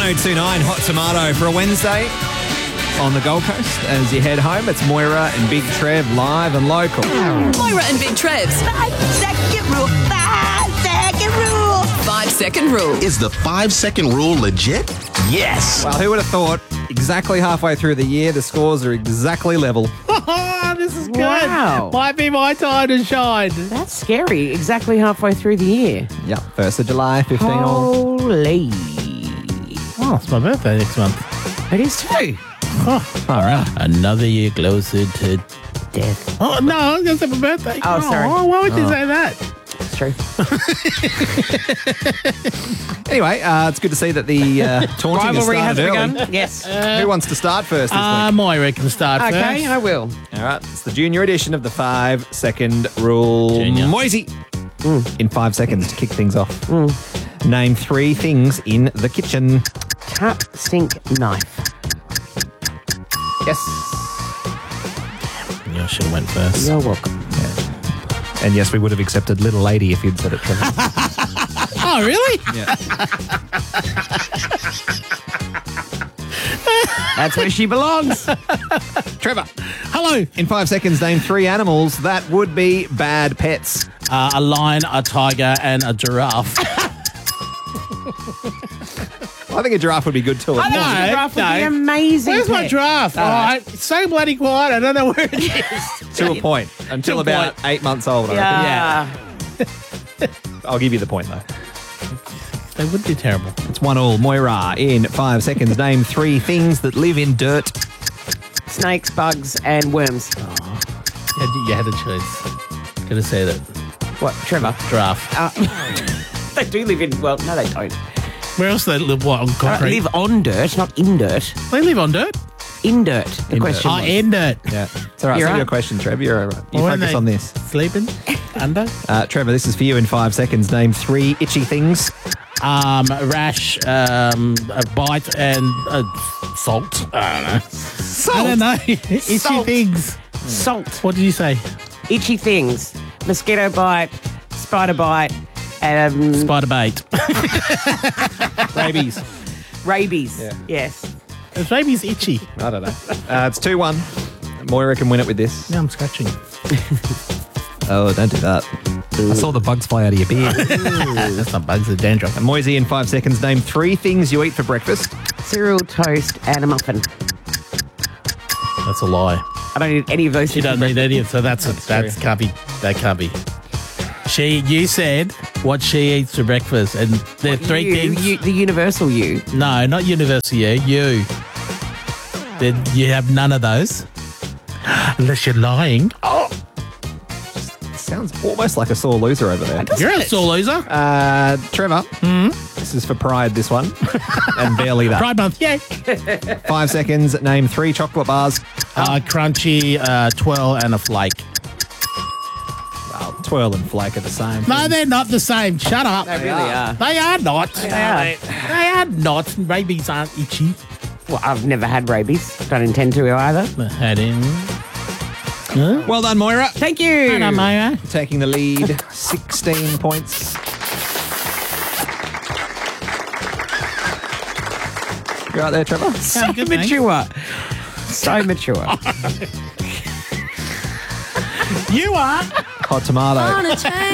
1029 Hot Tomato for a Wednesday on the Gold Coast. As you head home, it's Moira and Big Trev live and local. Moira and Big Trev's 5-second rule. 5-second rule. 5-second rule. Is the 5-second rule legit? Yes. Well, who would have thought exactly halfway through the year the scores are exactly level? This is good. Wow. Might be my time to shine. That's scary. Exactly halfway through the year. Yep, 1st of July, 15 all. Holy. Oh, it's my birthday next month. It is too. Oh, all right. Another year closer to Death. Oh, no, I was going to say my birthday. Oh, sorry. Why would you say that? It's true. Anyway, it's good to see that the taunting Rivalry has has started early. begun. Yes. Who wants to start first this week? Moira can start Okay, first. I will. All right, it's the junior edition of the 5-second rule. Junior. Moisey, in 5 seconds to kick things off. Name 3 things in the kitchen. Tap, sink, knife. Yes. Yeah, I should have went first. You're welcome. And yes, we would have accepted Little Lady if you'd said it, Trevor. Oh, really? Yeah. That's where she belongs. Trevor, Hello. in 5 seconds, name 3 animals that would be bad pets. A lion, a tiger, and a giraffe. I think a giraffe would be good too. I think No, a giraffe would no. be amazing. Where's my pet. giraffe? It's so bloody quiet. I don't know where it is. To a point. Until To a about 8 months old, I reckon. Yeah. I'll give you the point, though. They would be terrible. It's 1-1. Moira, in 5 seconds, name 3 things that live in dirt. Snakes, bugs, and worms. You had a choice. Could have said it. What, Trevor? Giraffe. They do live in, well, no, they don't. Where else do they live? What, on They concrete? live on dirt, not in dirt. They live on dirt? In dirt, the In question dirt. Oh, was. in dirt. Yeah. It's all right. You're It's not right. your question, Trevor. You're all right. You Or when focus they on this. Sleeping? Under? Trevor, this is for you in 5 seconds. Name 3 itchy things. A rash, a bite, and salt. I don't know. Itchy Salt. things. Salt. What did you say? Itchy things. Mosquito bite, spider bite, Spider bait. Rabies. rabies. Yeah. Yes. Is rabies itchy? I don't know. It's 2-1. Moira can win it with this. Yeah, I'm scratching. Oh, don't do that. I saw the bugs fly out of your beard. That's not bugs, they're dandruff. And Moisey, in 5 seconds, name 3 things you eat for breakfast. Cereal, toast, and a muffin. That's a lie. I don't eat any of those She things. doesn't need any, so that can't be. That can't be. You said what she eats for breakfast, and there are 3 things. The universal you. No, not universal you. Then you have none of those. Unless you're lying. Sounds almost like a sore loser over there. You're a sore loser. Trevor, this is for pride, this one. And barely that. Pride month, yay. 5 seconds, name 3 chocolate bars. Crunchy, twirl, and a flake. Well, twirl and flake are the same. No, they're not the same. Shut up. They really are. They are not. They They are not. Rabies aren't itchy. Well, I've never had rabies. Don't intend to either. Had him. Well done, Moira. Thank you. Hello, Moira. Taking the lead, 16 points. You right there, Trevor? So good, thanks. mature. So mature. You are. Hot tomato. on a train.